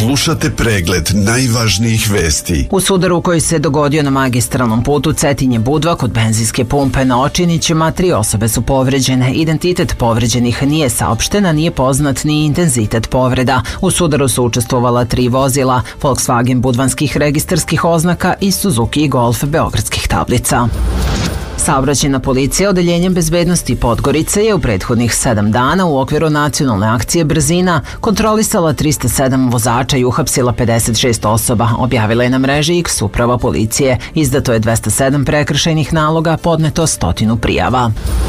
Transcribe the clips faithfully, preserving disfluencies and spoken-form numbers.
Slušate pregled najvažnijih vesti. U sudaru koji se dogodio na magistralnom putu Cetinje-Budva kod benzinske pumpe na Očinićima, tri osobe su povređene. Identitet povređenih nije saopšten, a nije poznat ni intenzitet povreda. U sudaru su učestvovala tri vozila, Volkswagen budvanskih registarskih oznaka i Suzuki Golf beogradskih tablica. Saobraćajna policija odeljenjem bezbednosti Podgorice je u prethodnih sedam dana u okviru nacionalne akcije Brzina kontrolisala trista sedam vozača i uhapsila pedeset šest osoba, objavila je na mreži X uprava policije. Izdato je dvesta sedam prekršajnih naloga, podneto stotinu prijava.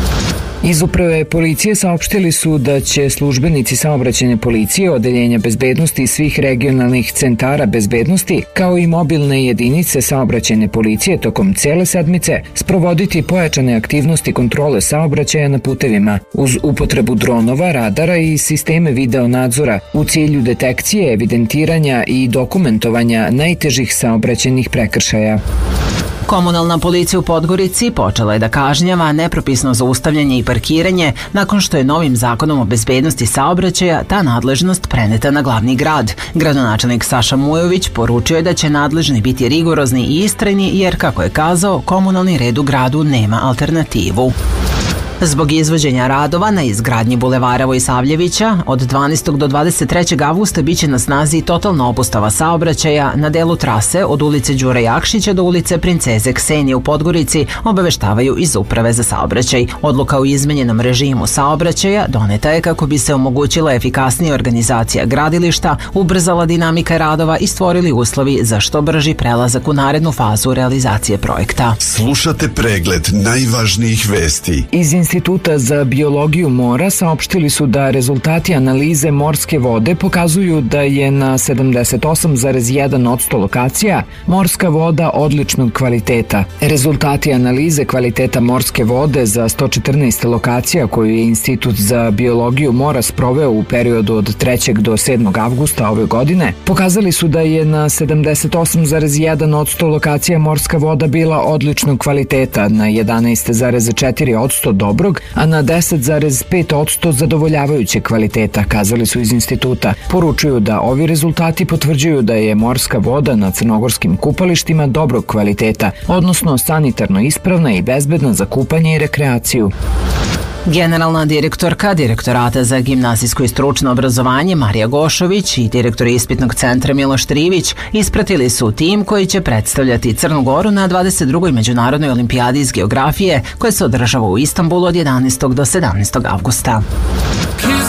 Iz uprave policije saopštili su da će službenici saobraćajne policije, odeljenja bezbednosti svih regionalnih centara bezbednosti, kao i mobilne jedinice saobraćajne policije tokom cele sedmice sprovoditi pojačane aktivnosti kontrole saobraćaja na putevima uz upotrebu dronova, radara i sisteme video nadzora u cilju detekcije, evidentiranja i dokumentovanja najtežih saobraćajnih prekršaja. Komunalna policija u Podgorici počela je da kažnjava nepropisno zaustavljanje i parkiranje nakon što je novim zakonom o bezbednosti saobraćaja ta nadležnost preneta na glavni grad. Gradonačelnik Saša Mujović poručio je da će nadležni biti rigorozni i istrajni jer, kako je kazao, komunalni red u gradu nema alternativu. Zbog izvođenja radova na izgradnji bulevara Vojsavljevića od dvanaestog do dvadeset trećeg avgusta biće na snazi totalna obustava saobraćaja na delu trase od ulice Đure Jakšića do ulice Princeze Ksenije u Podgorici, obaveštavaju iz Uprave za saobraćaj. Odluka o izmenjenom režimu saobraćaja doneta je kako bi se omogućila efikasnija organizacija gradilišta, ubrzala dinamika radova i stvorili uslovi za što brži prelazak u narednu fazu realizacije projekta. Slušate pregled najvažnijih vesti. Iz Instituta za biologiju mora saopštili su da rezultati analize morske vode pokazuju da je na sedamdeset osam zarez jedan posto lokacija morska voda odličnog kvaliteta. Rezultati analize kvaliteta morske vode za sto četrnaest lokacija koju je Institut za biologiju mora sproveo u periodu od trećeg do sedmog avgusta ove godine pokazali su da je na sedamdeset osam zarez jedan posto lokacija morska voda bila odličnog kvaliteta, na jedanaest zarez četiri posto dobrog, a na deset zarez pet posto zadovoljavajućeg kvaliteta, kazali su iz instituta. Poručuju da ovi rezultati potvrđuju da je morska voda na crnogorskim kupalištima dobrog kvaliteta, odnosno sanitarno ispravna i bezbedna za kupanje i rekreaciju. Generalna direktorka Direktorata za gimnazijsko i stručno obrazovanje Marija Gošović i direktor ispitnog centra Miloš Trivić ispratili su tim koji će predstavljati Crnu Goru na dvadeset drugoj međunarodnoj olimpijadi iz geografije koja se održava u Istanbulu od jedanaestog do sedamnaestog avgusta.